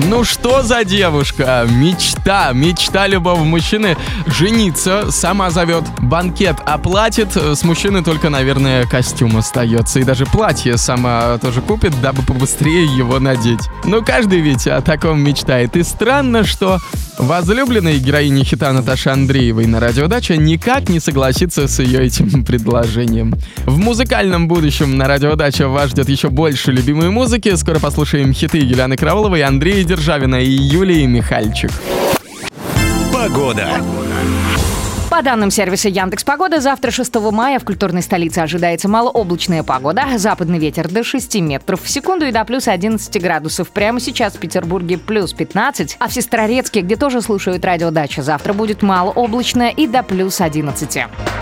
Ну что за девушка? Мечта любого мужчины жениться, сама зовет, банкет оплатит, с мужчины только, наверное, костюм остается. И даже платье сама тоже купит, дабы побыстрее его надеть. Ну каждый ведь о таком мечтает. И странно, что возлюбленная героиня хита Наташи Андреевой на радиодаче никак не согласится с ее этим предложением. В музыкальном будущем на радиодаче вас ждет еще больше любимой музыки. Скоро послушаем хиты Юлианы Карауловой, Андрея Державина и Юлии Михальчик. Погода. По данным сервиса Яндекс.Погода, завтра 6 мая в культурной столице ожидается малооблачная погода, западный ветер до 6 метров в секунду и до плюс 11 градусов. Прямо сейчас в Петербурге плюс 15, а в Сестрорецке, где тоже слушают радиодачу, завтра будет малооблачно и до плюс 11.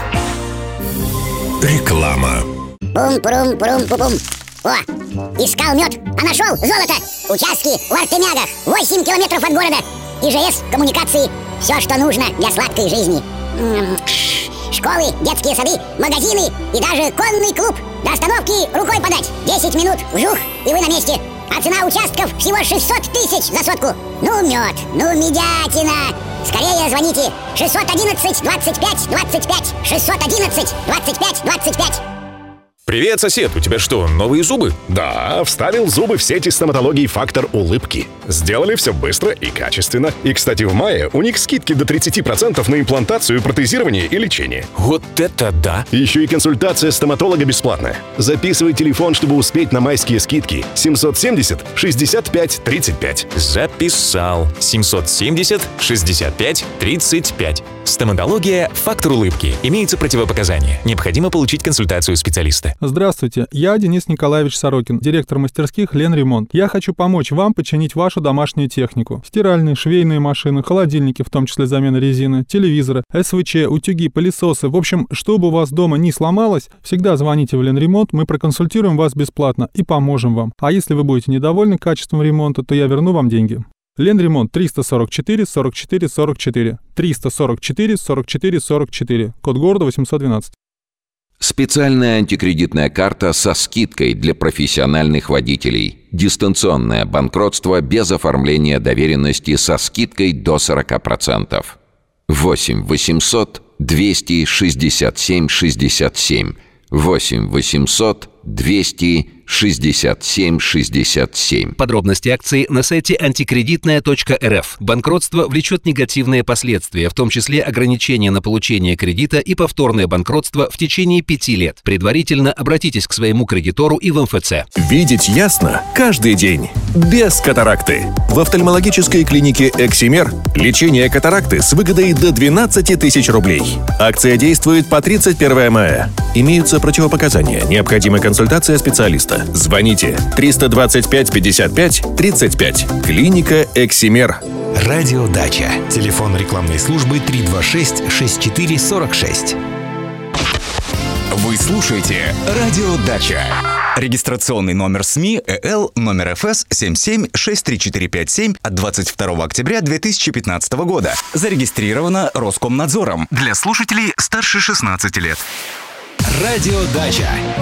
Реклама. Пум-пум-пум-пум-пум. О, искал мед, а нашел золото. Участки в Артемягах, 8 километров от города. ИЖС, коммуникации, все, что нужно для сладкой жизни. Школы, детские сады, магазины и даже конный клуб. До остановки рукой подать. 10 минут, вжух, и вы на месте. А цена участков всего 600 тысяч за сотку. Ну мед, ну медятина. Скорее звоните 611 25 25 611 25 25. Привет, сосед, у тебя что, новые зубы? Да, вставил зубы в сети стоматологии «Фактор улыбки». Сделали все быстро и качественно. И, кстати, в мае у них скидки до 30% на имплантацию, протезирование и лечение. Вот это да! Еще и консультация стоматолога бесплатная. Записывай телефон, чтобы успеть на майские скидки. 770 65 35. Записал. 770 65 35. Стоматология «Фактор улыбки». Имеются противопоказания. Необходимо получить консультацию специалиста. Здравствуйте, я Денис Николаевич Сорокин, директор мастерских «Ленремонт». Я хочу помочь вам починить вашу домашнюю технику. Стиральные, швейные машины, холодильники, в том числе замена резины, телевизоры, СВЧ, утюги, пылесосы. В общем, чтобы у вас дома не сломалось, всегда звоните в «Ленремонт», мы проконсультируем вас бесплатно и поможем вам. А если вы будете недовольны качеством ремонта, то я верну вам деньги. Ленремонт 344 44 44. 344 44 44. Код города 812. Специальная антикредитная карта со скидкой для профессиональных водителей. Дистанционное банкротство без оформления доверенности со скидкой до 40%. 8 800 267 67. 8 800 267 67. Подробности акции на сайте антикредитная.рф. Банкротство влечет негативные последствия, в том числе ограничение на получение кредита и повторное банкротство в течение 5 лет. Предварительно обратитесь к своему кредитору и в МФЦ. Видеть ясно каждый день. Без катаракты. В офтальмологической клинике «Эксимер» лечение катаракты с выгодой до 12 тысяч рублей. Акция действует по 31 мая. Имеются противопоказания. Необходима консультация специалиста. Звоните 325 55 35. Клиника «Эксимер». Радиодача. Телефон рекламной службы 326 64 46. Вы слушаете Радиодача. Регистрационный номер СМИ ЭЛ номер ФС 77-63457 от 22 октября 2015 года. Зарегистрировано Роскомнадзором. Для слушателей старше 16 лет. Радиодача.